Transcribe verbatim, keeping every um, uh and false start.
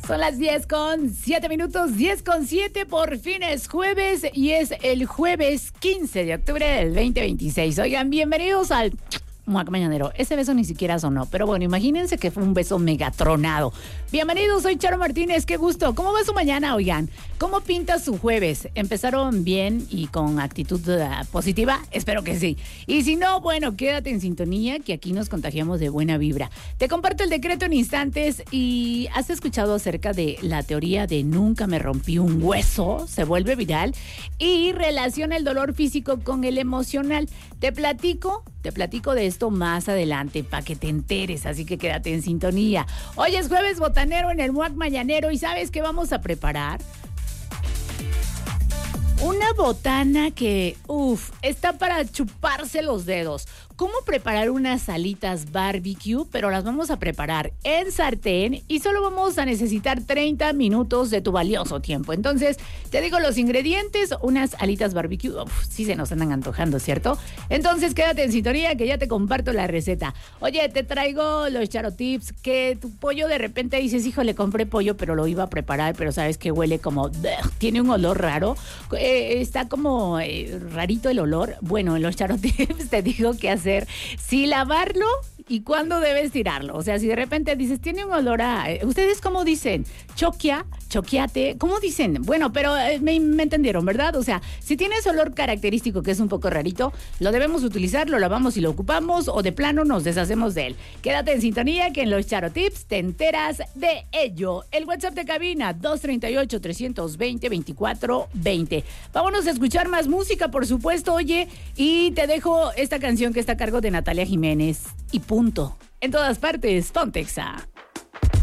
Son las diez con siete minutos, diez con siete, por fin es jueves y es el jueves quince de octubre del veinte veintiséis. Oigan, bienvenidos al Muac Mañanero. Ese beso ni siquiera sonó, pero bueno, imagínense que fue un beso megatronado. Bienvenidos, soy Charo Martínez, qué gusto. ¿Cómo va su mañana, oigan? ¿Cómo pinta su jueves? ¿Empezaron bien y con actitud uh, positiva? Espero que sí. Y si no, bueno, quédate en sintonía, que aquí nos contagiamos de buena vibra. Te comparto el decreto en instantes. ¿Y has escuchado acerca de la teoría de nunca me rompí un hueso? Se vuelve viral y relaciona el dolor físico con el emocional. Te platico, te platico de esto más adelante para que te enteres, así que quédate en sintonía. Hoy es jueves botanero en el Muac Mañanero y ¿sabes qué vamos a preparar? Una botana que, uff, está para chuparse los dedos. ¿Cómo preparar unas alitas barbecue? Pero las vamos a preparar en sartén y solo vamos a necesitar treinta minutos de tu valioso tiempo. Entonces, te digo los ingredientes, unas alitas barbecue. Uf, sí se nos andan antojando, ¿cierto? Entonces, quédate en sintonía que ya te comparto la receta. Oye, te traigo los Charo Tips, que tu pollo de repente dices, híjole, compré pollo, pero lo iba a preparar, pero sabes que huele como, tiene un olor raro. Eh, está como eh, rarito el olor. Bueno, en los Charo Tips te digo qué hacer. Si lavarlo y cuándo debes tirarlo. O sea, si de repente dices, tiene un olor a... ¿Ustedes cómo dicen? Choquia, choquiate, ¿cómo dicen? Bueno, pero eh, me, me entendieron, ¿verdad? O sea, si tiene ese olor característico que es un poco rarito, lo debemos utilizar, lo lavamos y lo ocupamos, o de plano nos deshacemos de él. Quédate en sintonía que en los Charo Tips te enteras de ello. El WhatsApp de cabina, dos treinta y ocho, trescientos veinte, veinticuatro veinte. Vámonos a escuchar más música, por supuesto, oye, y te dejo esta canción que está a cargo de Natalia Jiménez. Y punto. En todas partes, Pontexa.